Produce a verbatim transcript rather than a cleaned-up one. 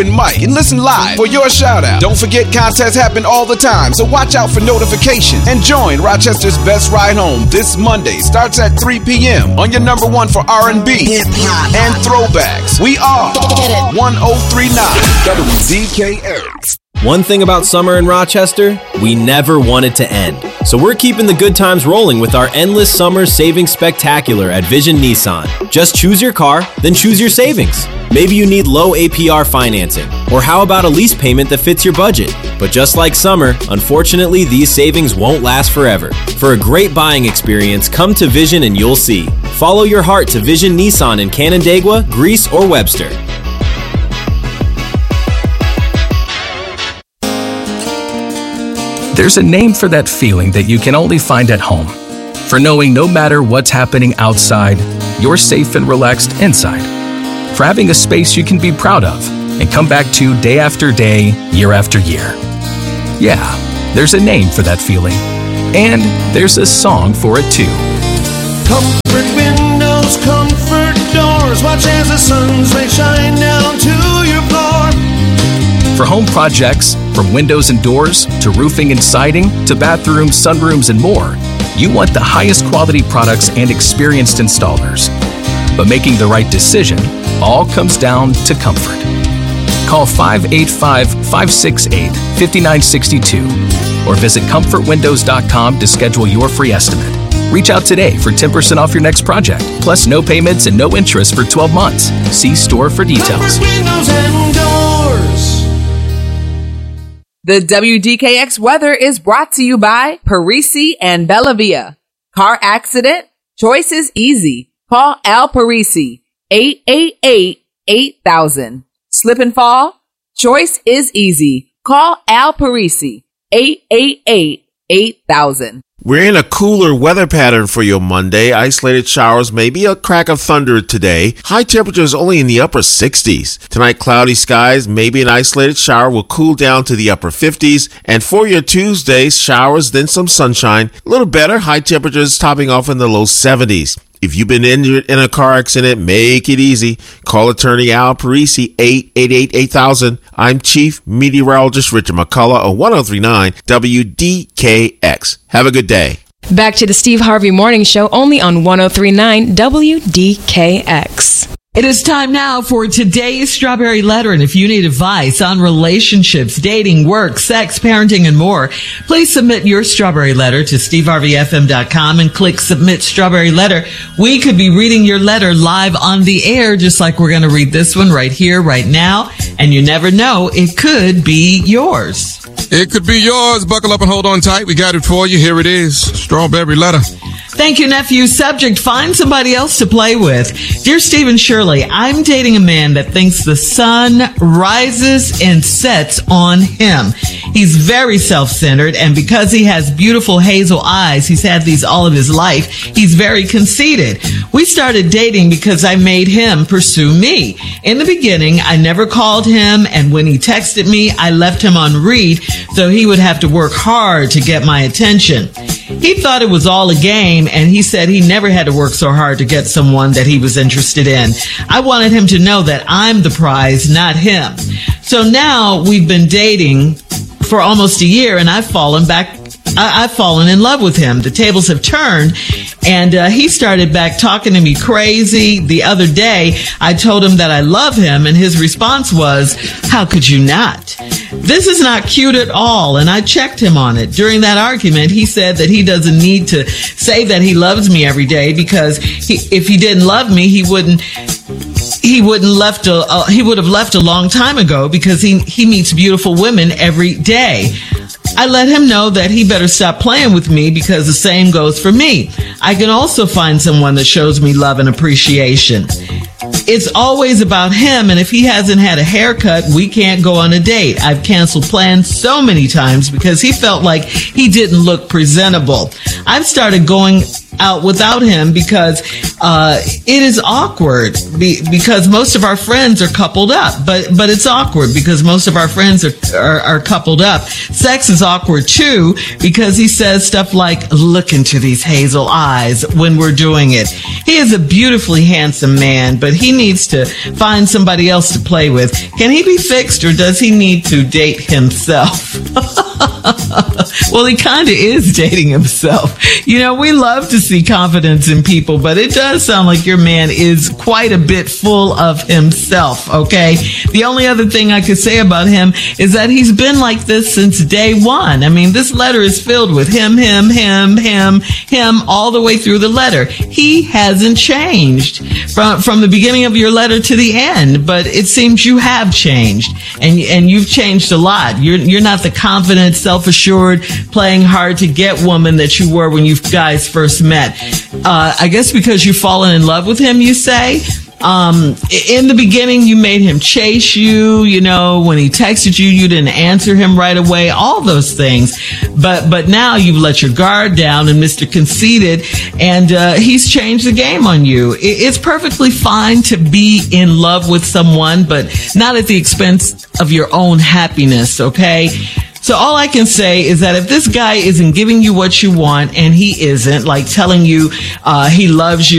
and Mike and listen live for your shout out. Don't forget contests happen all the time, so watch out for notifications and join Rochester's Best Ride Home this Monday. Starts at three p.m. on your number one for R and B and throwbacks. We are one oh three point nine W D K X. One thing about summer in Rochester, we never want it to end. So we're keeping the good times rolling with our Endless Summer Savings Spectacular at Vision Nissan. Just choose your car, then choose your savings. Maybe you need low A P R financing, or how about a lease payment that fits your budget? But just like summer, unfortunately, these savings won't last forever. For a great buying experience, come to Vision and you'll see. Follow your heart to Vision Nissan in Canandaigua, Greece, or Webster. There's a name for that feeling that you can only find at home. For knowing no matter what's happening outside, you're safe and relaxed inside. For having a space you can be proud of and come back to day after day, year after year. Yeah, there's a name for that feeling. And there's a song for it too. Comfort windows, comfort doors, watch as the sun's rays shine down to your floor. For home projects, from windows and doors to roofing and siding to bathrooms, sunrooms, and more, you want the highest quality products and experienced installers. But making the right decision all comes down to comfort. Call five eight five, five six eight, five nine six two or visit comfort windows dot com to schedule your free estimate. Reach out today for ten percent off your next project, plus no payments and no interest for twelve months. See store for details. Comfort windows and doors. The W D K X weather is brought to you by Parisi and Bellavia. Car accident? Choice is easy. Call Al Parisi, eight eight eight, eight thousand. Slip and fall? Choice is easy. Call Al Parisi, eight eight eight, eight thousand. We're in a cooler weather pattern for your Monday. Isolated showers, maybe a crack of thunder today. High temperatures only in the upper sixties. Tonight, cloudy skies, maybe an isolated shower will cool down to the upper fifties. And for your Tuesday, showers, then some sunshine. A little better, high temperatures topping off in the low seventies. If you've been injured in a car accident, make it easy. Call attorney Al Parisi, eight eight eight, eight thousand. I'm Chief Meteorologist Richard McCullough on one oh three point nine W D K X. Have a good day. Back to the Steve Harvey Morning Show, only on one oh three point nine W D K X. It is time now for today's Strawberry Letter. And if you need advice on relationships, dating, work, sex, parenting, and more, please submit your Strawberry Letter to steve harvey f m dot com and click Submit Strawberry Letter. We could be reading your letter live on the air, just like we're going to read this one right here, right now. And you never know, it could be yours. It could be yours. Buckle up and hold on tight. We got it for you. Here it is. Strawberry Letter. Thank you, nephew. Subject, find somebody else to play with. Dear Stephen Shirley, I'm dating a man that thinks the sun rises and sets on him. He's very self-centered, and because he has beautiful hazel eyes, he's had these all of his life, he's very conceited. We started dating because I made him pursue me. In the beginning, I never called him, and when he texted me, I left him on read, so he would have to work hard to get my attention. He thought it was all a game, and he said he never had to work so hard to get someone that he was interested in. I wanted him to know that I'm the prize, not him. So now we've been dating for almost a year, and I've fallen back. I, I've fallen in love with him. The tables have turned, and uh, he started back talking to me crazy. The other day, I told him that I love him, and his response was, "How could you not?" This is not cute at all, and I checked him on it. During that argument, he said that he doesn't need to say that he loves me every day because he, if he didn't love me, he wouldn't. He wouldn't left a, uh, he would have left a long time ago because he he meets beautiful women every day. I let him know that he better stop playing with me because the same goes for me. I can also find someone that shows me love and appreciation. It's always about him, and if he hasn't had a haircut, we can't go on a date. I've canceled plans so many times because he felt like he didn't look presentable. I've started going out without him because uh, it is awkward be, because most of our friends are coupled up. But but it's awkward because most of our friends are, are, are coupled up. Sex is awkward, too, because he says stuff like, look into these hazel eyes when we're doing it. He is a beautifully handsome man, but he needs to find somebody else to play with. Can he be fixed or does he need to date himself? Well, he kind of is dating himself. You know, we love to see confidence in people, but it does sound like your man is quite a bit full of himself, okay? The only other thing I could say about him is that he's been like this since day one. I mean, this letter is filled with him, him, him, him, him, all the way through the letter. He hasn't changed from, from the beginning of your letter to the end, but it seems you have changed, and, and you've changed a lot. You're, you're not the confident, self-assured, playing hard to get woman that you were when you guys first met. Uh, I guess because you've fallen in love with him, you say? Um, in the beginning, you made him chase you, you know, when he texted you, you didn't answer him right away, all those things. But, but now you've let your guard down and Mister Conceited, and, uh, he's changed the game on you. It's perfectly fine to be in love with someone, but not at the expense of your own happiness, okay? So all I can say is that if this guy isn't giving you what you want, and he isn't, like telling you uh he loves you,